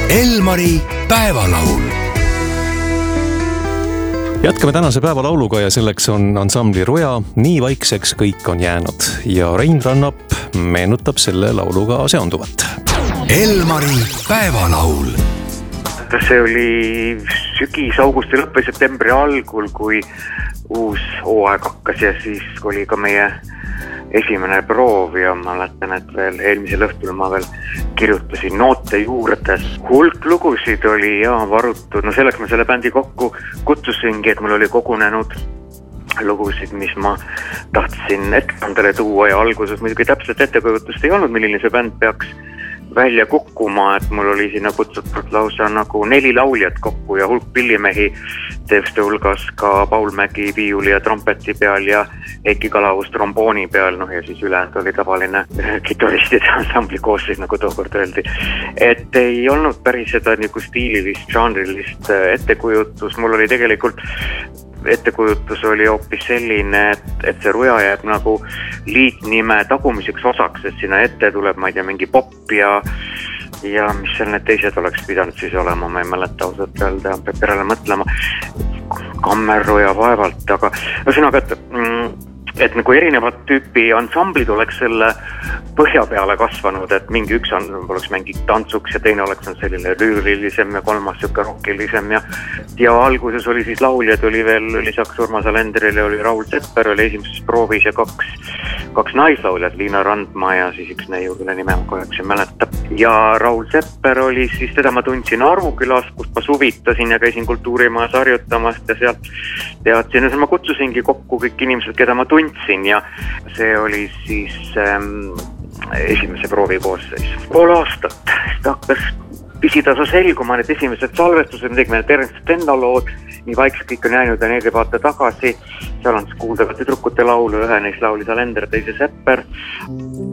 Elmari päevalaul. Jätkame tänase päevalauluga ja selleks on ansambli Ruja Nii vaikseks kõik on jäänud ja Rein Rannap meenutab selle lauluga seonduvat. Elmari päevalaul. See oli sügis, augusti lõpp või septembri algul, kui uus hooaeg hakkas ja siis oli ka meie esimene proov ja ma mäletan, et veel eelmisel õhtul ma veel kirjutasin noote juurdes. Hulk lugusid oli varutud, selleks ma selle bändi kokku kutsusingi, et mul oli kogunenud lugusid, mis ma tahtsin ettekandele tuua ja alguses muidugi täpselt ettekujutust ei olnud, milline see bänd peaks välja kukkuma, et mul oli sinna kutsutud lausa nagu 4 lauljat kokku ja hulk pillimehi, teiste hulgas ka Paul Mägi viiuli ja trompeti peal ja Heiki Kalavus trombooni peal, ja siis ülejäänud oli tavaline kitaristide ansambli koosseis, nagu tookord öeldi. Et ei olnud päris seda nagu stiililist, žanrilist ettekujutus, mul oli tegelikult ettekujutus oli hoopis selline, et see Ruja jääb nagu liitnime tagumiseks osaks, et sinna ette tuleb, ma ei tea, mingi pop ja mis seal need teised oleks pidanud siis olema, ma ei mäleta ausalt öelda, peab perele mõtlema. Kammerruja vaevalt, aga ühesõnaga, et nagu erinevad tüüpi ansamblid oleks selle põhja peale kasvanud, et mingi üks oleks mingi tantsuks ja teine oleks selline lüürilisem ja kolmas siuke rockilisem ja alguses oli siis lauljaid, oli veel lisaks Urmas Alenderile oli Raul Sepper, oli esimeses proovis ja kaks naislauljat, Liina Randma ja siis üks neiu, kelle nime ma kahjuks ei mäleta. Ja Raul Sepper oli siis, teda ma tundsin Arukülas, kust ma suvitasin ja käisin kultuurimajas harjutamast ja sealt teadsin, ja ma kutsusingi kokku kõik inimesed, keda ma tundsin ja see oli siis esimese proovi koosseis. Pool aastat, ta hakkas pisitasa selguma, need esimesed salvestused, me tegime Terence Tenno lood, Nii vaikseks kõik on jäänud ja need ei vaata tagasi, seal on kuuldavate tüdrukute laulu, ühe neist laulis Alender, teise Sepper.